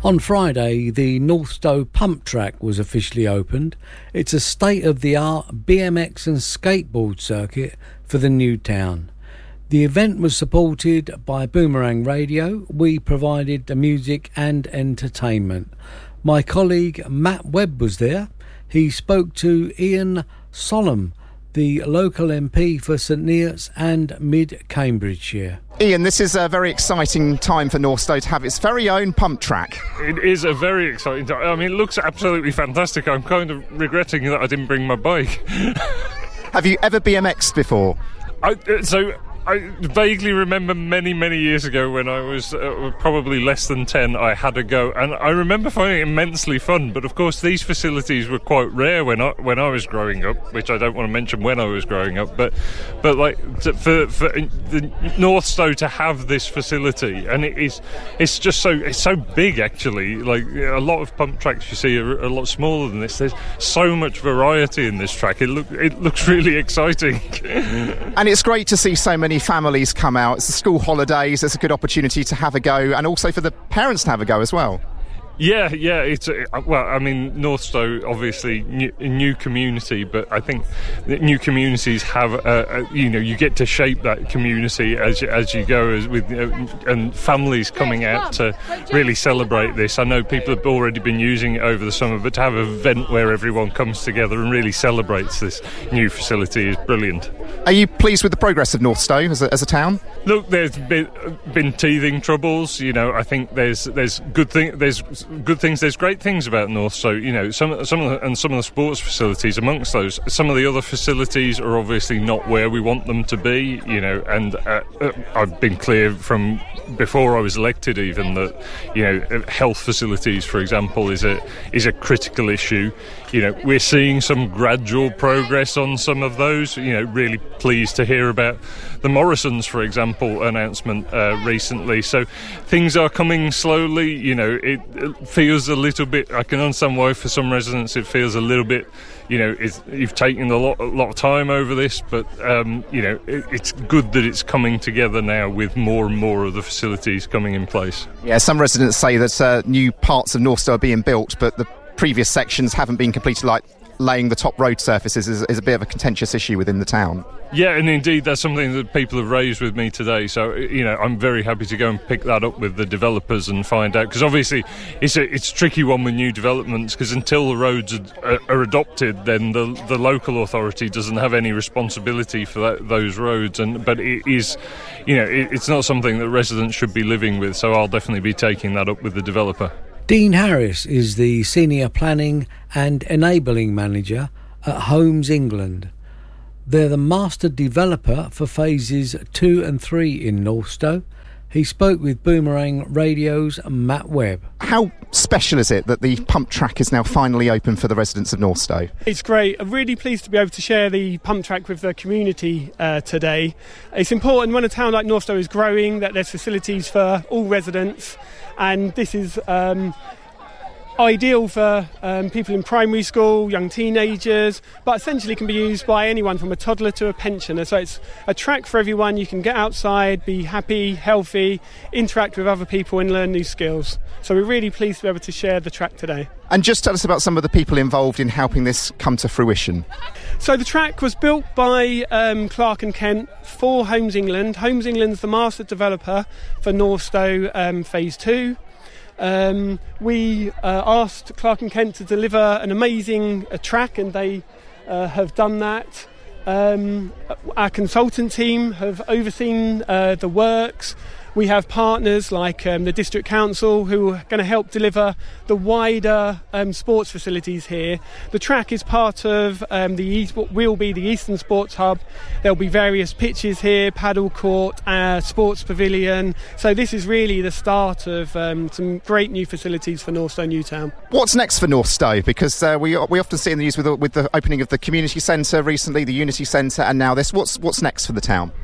On Friday, the Northstowe Pump Track was officially opened. It's a state-of-the-art BMX and skateboard circuit for the new town. The event was supported by Boomerang Radio. We provided the music and entertainment. My colleague Matt Webb was there. He spoke to Ian Sollom, the local MP for St Neots and Mid-Cambridgeshire. Ian, this is a very exciting time for Northstowe to have its very own pump track. It is a very exciting time. I mean, it looks absolutely fantastic. I'm kind of regretting that I didn't bring my bike. Have you ever BMX'd before? I vaguely remember many, many years ago when I was probably less than 10, I had a go, and I remember finding it immensely fun. But of course, these facilities were quite rare when I was growing up, which I don't want to mention when I was growing up. But like for the Northstowe to have this facility, and it's so big actually. Like a lot of pump tracks you see are a lot smaller than this. There's so much variety in this track. It looks really exciting, and it's great to see so many families come out. It's the school holidays. It's a good opportunity to have a go, and also for the parents to have a go as well. Yeah. It's Northstowe, obviously a new community, but I think that new communities have you get to shape that community as you go, and families coming out to really celebrate this. I know people have already been using it over the summer, but to have an event where everyone comes together and really celebrates this new facility is brilliant. Are you pleased with the progress of Northstowe as a town? Look, there's been teething troubles. I think there's good things. There's great things about Northstowe. Some of the sports facilities amongst those. Some of the other facilities are obviously not where we want them to be. And I've been clear from before I was elected even that health facilities, for example, is a critical issue. We're seeing some gradual progress on some of those. Really pleased to hear about the Morrisons, for example, announcement recently. So things are coming slowly. It feels a little bit, I can understand why for some residents it feels a little bit, you've taken a lot of time over this, but it's good that it's coming together now with more and more of the facilities coming in place. Yeah, some residents say that new parts of Northstowe are being built, but the previous sections haven't been completed, like laying the top road surfaces is a bit of a contentious issue within the town. Yeah, and indeed that's something that people have raised with me today, so I'm very happy to go and pick that up with the developers and find out, because obviously it's a tricky one with new developments, because until the roads are adopted, then the local authority doesn't have any responsibility for those roads, but it is, it's not something that residents should be living with, so I'll definitely be taking that up with the developer. Dean Harris is the Senior Planning and Enabling Manager at Homes England. They're the master developer for phases 2 and 3 in Northstowe. He spoke with Boomerang Radio's Matt Webb. How special is it that the pump track is now finally open for the residents of Northstowe? It's great. I'm really pleased to be able to share the pump track with the community today. It's important when a town like Northstowe is growing that there's facilities for all residents, and this is ideal for people in primary school, young teenagers, but essentially can be used by anyone from a toddler to a pensioner. So it's a track for everyone. You can get outside, be happy, healthy, interact with other people and learn new skills. So we're really pleased to be able to share the track today. And just tell us about some of the people involved in helping this come to fruition. So the track was built by Clark and Kent for Homes England. Homes England's the master developer for Northstowe Phase 2. We asked Clark and Kent to deliver an amazing track, and they have done that. Our consultant team have overseen the works. We have partners like the District Council who are going to help deliver the wider sports facilities here. The track is part of what will be the Eastern Sports Hub. There'll be various pitches here, paddle court, sports pavilion. So this is really the start of some great new facilities for Northstowe Newtown. What's next for Northstowe? Because we often see in the news with the opening of the community centre recently, the Unity Centre, and now this. What's next for the town?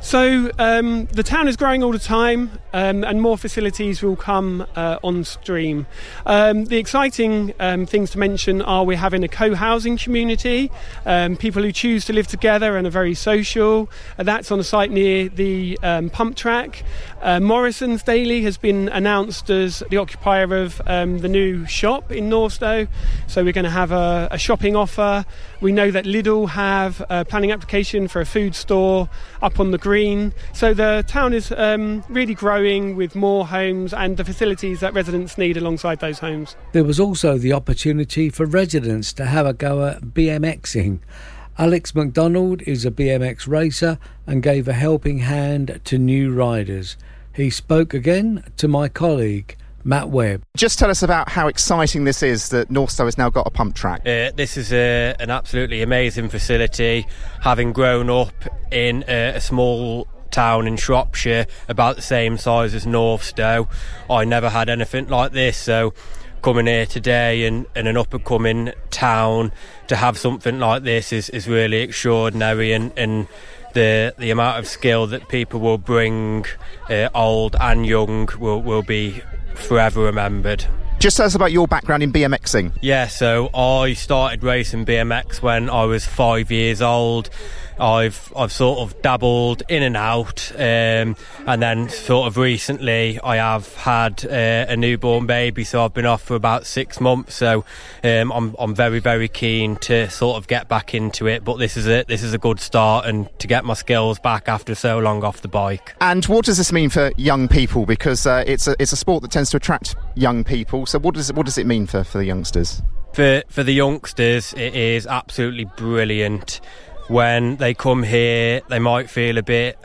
So the town is growing all the time, and more facilities will come on stream. The exciting things to mention are we're having a co-housing community, people who choose to live together and are very social. That's on a site near the pump track. Morrison's Daily has been announced as the occupier of the new shop in Northstowe, so we're going to have a shopping offer. We know that Lidl have a planning application for a food store up on the green. So the town is really growing with more homes and the facilities that residents need alongside those homes. There was also the opportunity for residents to have a go at BMXing. Alex McDonald is a BMX racer and gave a helping hand to new riders. He spoke again to my colleague, Matt Webb. Just tell us about how exciting this is that Northstowe has now got a pump track. This is an absolutely amazing facility. Having grown up in a small town in Shropshire about the same size as Northstowe, I never had anything like this, so coming here today in an up-and-coming town to have something like this is really extraordinary, and the amount of skill that people will bring, old and young, will be forever remembered. Just tell us about your background in BMXing. Yeah, so I started racing BMX when I was 5 years old. I've sort of dabbled in and out, and then sort of recently I have had a newborn baby, so I've been off for about 6 months. So I'm very, very keen to sort of get back into it. But this is a good start, and to get my skills back after so long off the bike. And what does this mean for young people? Because it's a sport that tends to attract young people. So what does it mean for the youngsters? For the youngsters, it is absolutely brilliant. When they come here, they might feel a bit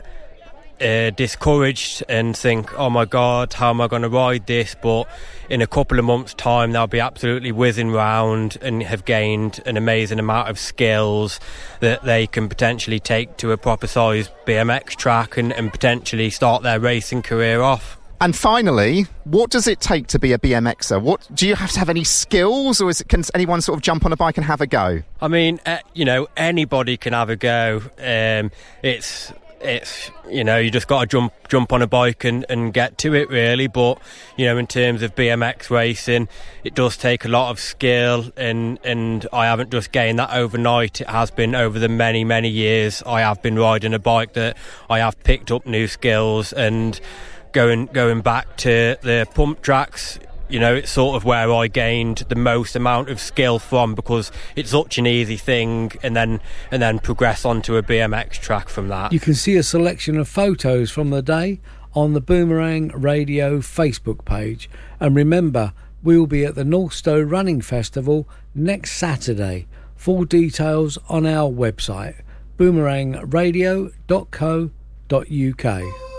discouraged and think, oh my God, how am I going to ride this? But in a couple of months' time, they'll be absolutely whizzing round and have gained an amazing amount of skills that they can potentially take to a proper size BMX track and potentially start their racing career off. And finally, what does it take to be a BMXer? What do you have to have any skills, or can anyone sort of jump on a bike and have a go? I mean, anybody can have a go. It's you just got to jump on a bike and get to it, really. But in terms of BMX racing, it does take a lot of skill, and I haven't just gained that overnight. It has been over the many, many years I have been riding a bike that I have picked up new skills. And going back to the pump tracks, it's sort of where I gained the most amount of skill from, because it's such an easy thing, and then progress onto a BMX track from that. You can see a selection of photos from the day on the Boomerang Radio Facebook page. And remember, we'll be at the Northstowe Running Festival next Saturday. Full details on our website, boomerangradio.co.uk.